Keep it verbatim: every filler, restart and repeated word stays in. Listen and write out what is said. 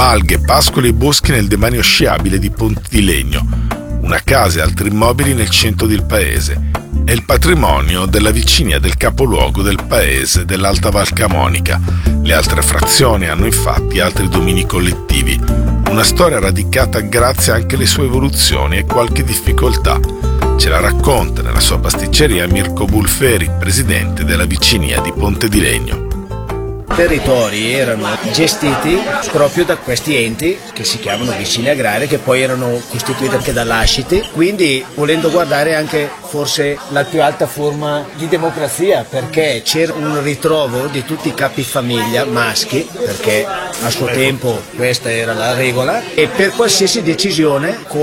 malghe, pascoli e boschi nel demanio sciabile di Ponte di Legno, una casa e altri immobili nel centro del paese. È il patrimonio della vicinia del capoluogo del paese dell'Alta Val Camonica. Le altre frazioni hanno infatti altri domini collettivi. Una storia radicata grazie anche alle sue evoluzioni e qualche difficoltà. Ce la racconta nella sua pasticceria Mirko Bulferi, presidente della vicinia di Ponte di Legno. I territori erano gestiti proprio da questi enti che si chiamano vicine agrarie, che poi erano costituiti anche dall'Asciti, quindi volendo guardare anche forse la più alta forma di democrazia, perché c'era un ritrovo di tutti i capifamiglia maschi, perché a suo tempo questa era la regola, e per qualsiasi decisione